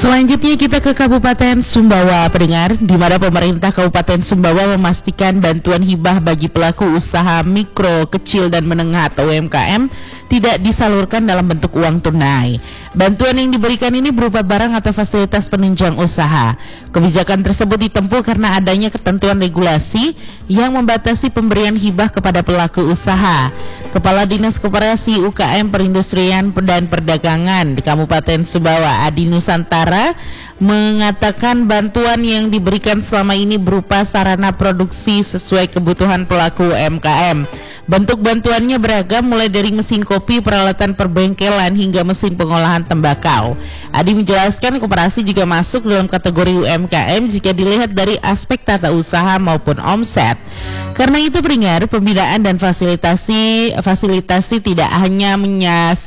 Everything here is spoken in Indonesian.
Selanjutnya kita ke Kabupaten Sumbawa, pendengar, di mana pemerintah Kabupaten Sumbawa memastikan bantuan hibah bagi pelaku usaha mikro, kecil dan menengah atau UMKM tidak disalurkan dalam bentuk uang tunai. Bantuan yang diberikan ini berupa barang atau fasilitas penunjang usaha. Kebijakan tersebut ditempuh karena adanya ketentuan regulasi yang membatasi pemberian hibah kepada pelaku usaha. Kepala Dinas Koperasi UKM Perindustrian dan Perdagangan di Kabupaten Sumbawa, Adi Nusantara, mengatakan bantuan yang diberikan selama ini berupa sarana produksi sesuai kebutuhan pelaku UMKM. Bentuk bantuannya beragam, mulai dari mesin kopi, peralatan perbengkelan hingga mesin pengolahan tembakau. Adi menjelaskan koperasi juga masuk dalam kategori UMKM jika dilihat dari aspek tata usaha maupun omset. Karena itu, pembinaan dan fasilitasi tidak hanya